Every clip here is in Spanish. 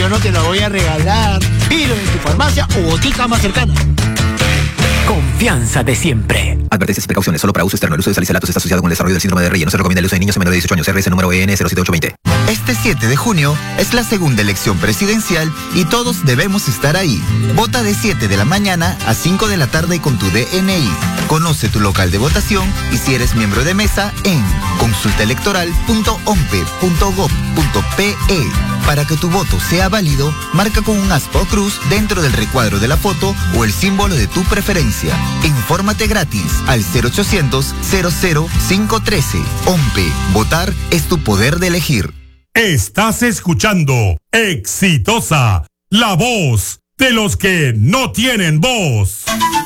yo no te lo voy a regalar. Pídelo en tu farmacia o botica más cercana. Confianza de siempre. Advertencias y precauciones solo para uso externo. El uso de salicylatos está asociado con el desarrollo del síndrome de Reye. No se recomienda el uso de niños menores de 18 años. RS número EN 07820. Este 7 de junio es la segunda elección presidencial y todos debemos estar ahí. Vota de 7 de la mañana a 5 de la tarde con tu DNI. Conoce tu local de votación y si eres miembro de mesa en consultaelectoral.ompe.gov.pe. Para que tu voto sea válido, marca con un aspa o cruz dentro del recuadro de la foto o el símbolo de tu preferencia. Infórmate gratis al 0800 00 513. OMPE. Votar es tu poder de elegir. Estás escuchando Exitosa, la voz de los que no tienen voz.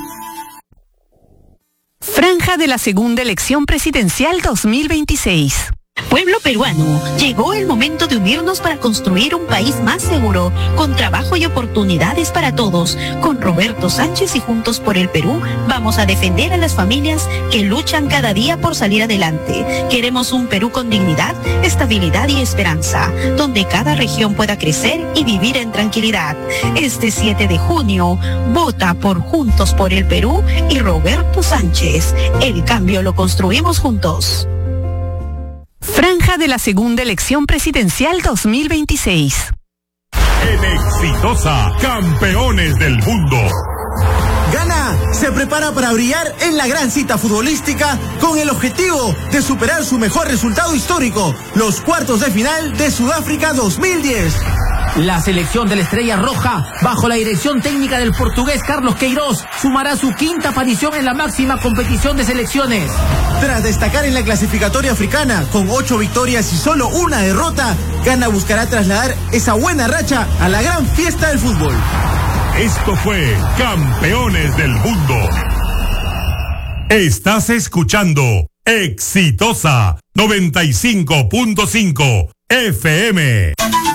Franja de la segunda elección presidencial 2026. Pueblo peruano, llegó el momento de unirnos para construir un país más seguro, con trabajo y oportunidades para todos. Con Roberto Sánchez y Juntos por el Perú, vamos a defender a las familias que luchan cada día por salir adelante. Queremos un Perú con dignidad, estabilidad y esperanza, donde cada región pueda crecer y vivir en tranquilidad. Este 7 de junio, vota por Juntos por el Perú y Roberto Sánchez. El cambio lo construimos juntos. Franja de la segunda elección presidencial 2026. En Exitosa, campeones del mundo. Ghana se prepara para brillar en la gran cita futbolística con el objetivo de superar su mejor resultado histórico, los cuartos de final de Sudáfrica 2010. La selección de la Estrella Roja, bajo la dirección técnica del portugués Carlos Queiroz, sumará su quinta aparición en la máxima competición de selecciones. Tras destacar en la clasificatoria africana con 8 victorias y solo una derrota, Ghana buscará trasladar esa buena racha a la gran fiesta del fútbol. Esto fue Campeones del Mundo. Estás escuchando Exitosa 95.5 FM.